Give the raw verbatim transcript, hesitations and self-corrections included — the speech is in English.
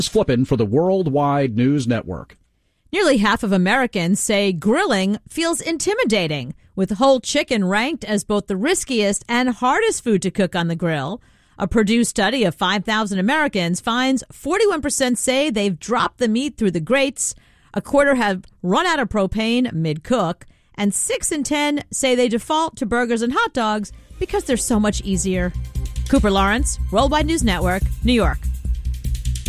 Flippin for the Worldwide News Network. Nearly half of Americans say grilling feels intimidating, with whole chicken ranked as both the riskiest and hardest food to cook on the grill. A Purdue study of five thousand Americans finds forty-one percent say they've dropped the meat through the grates, a quarter have run out of propane mid-cook, and six in ten say they default to burgers and hot dogs because they're so much easier. Cooper Lawrence, Worldwide News Network, New York.